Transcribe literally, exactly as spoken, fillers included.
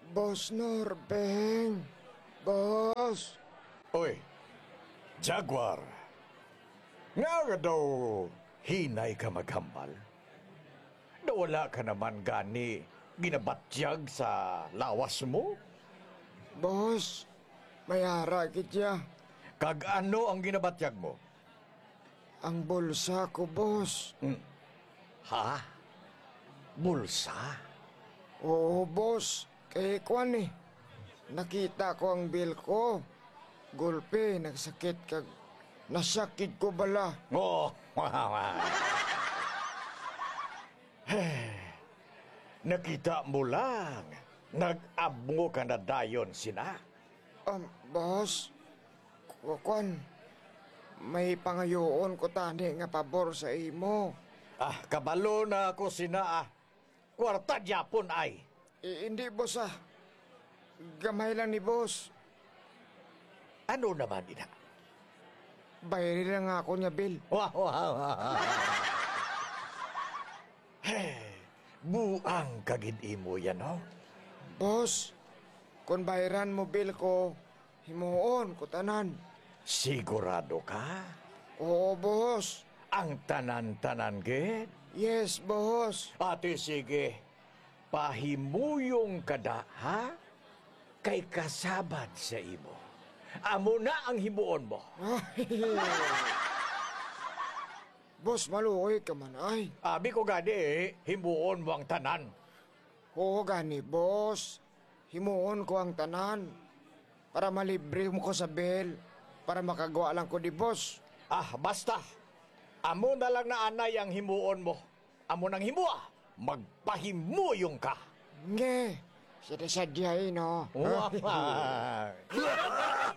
Boss Norbeng. Boss. Oy, Jaguar. Nga nga daw, hinay ka maghambal. Nawala ka naman gani ginabatyag sa lawas mo? Boss, mayara kitya. Kag ano ang ginabatyag mo? Ang bulsa ko, boss. Hmm. Ha? Bulsa? Oo, boss. Kay kwan eh. Nakita ko ang bill ko. Gulpe, nagsakit kag nasakit ko bala. Oh, nakita mo lang. Nag-abmo ka na dayon sina. Um, boss, kwan, may pangayoon ko tani nga pabor sa imo. Ah, kabalo na ako sina ah. Kwarta Japon ay. I, hindi, boss ah. Gamay lang ni boss. Ano naman ina? Bayari lang ako niya bill. Wow, wow, wow. Hey, buang kagid imo yan, no? Boss, kung bayaran mo bill ko, himuon ko tanan. Sigurado ka? Oo, boss. Ang tanan-tanan gid? Yes, boss. Ate, sige. Pahimuyong kada, ha? Kay kasabad sa imo. Amo na ang himuon mo. Boss, maluoy ka man ay. Abi ko gani eh, himuon mo ang tanan. Oo, gani, boss. Himuon ko ang tanan. Para malibre mo ko sa bill. Para makagawa lang ko di boss. Ah, basta. Amo na lang na anay ang himuon mo. Amo nang himua, magpahimuyong ka. Nge, sinasadya eh, no? Wow.